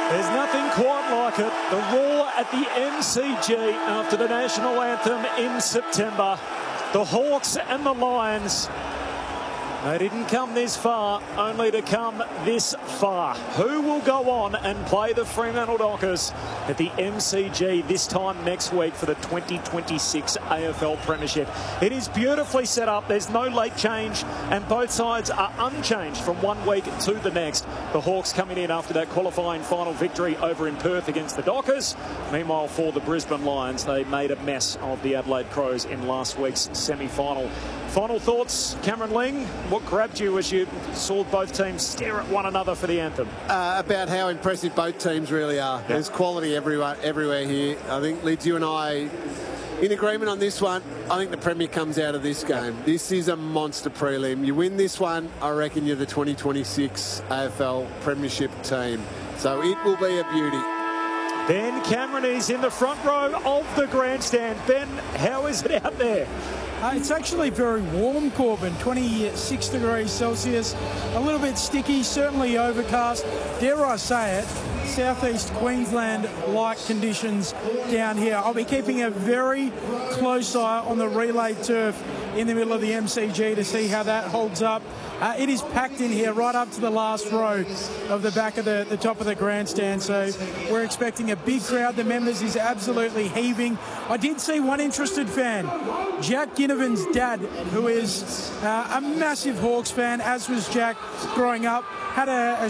There's nothing quite like it. The roar at the MCG after the national anthem in September. The Hawks and the Lions, they didn't come this far, only to come this far. Who will go on and play the Fremantle Dockers at the MCG this time next week for the 2026 AFL Premiership? It is beautifully set up. There's no late change, and both sides are unchanged from one week to the next. The Hawks coming in after that qualifying final victory over in Perth against the Dockers. Meanwhile, for the Brisbane Lions, they made a mess of the Adelaide Crows in last week's semi-final. Final thoughts, Cameron Ling? What grabbed you as you saw both teams stare at one another for the anthem? About how impressive both teams really are. There's quality everywhere here. I think, Lids, you and I in agreement on this one. I think the Premier comes out of this game. This is a monster prelim. You win this one, I reckon you're the 2026 AFL Premiership team. So it will be a beauty. Ben Cameron is in the front row of the grandstand. Ben, how is it out there? It's actually very warm, Corbin. 26 degrees Celsius. A little bit sticky, certainly overcast. Dare I say it, southeast Queensland-like conditions down here. I'll be keeping a very close eye on the relay turf in the middle of the MCG to see how that holds up. It is packed in here right up to the last row of the back of the top of the grandstand, so we're expecting a big crowd. The members is absolutely heaving. I did see one interested fan, Jack Ginnivan's dad, who is a massive Hawks fan, as was Jack growing up, had a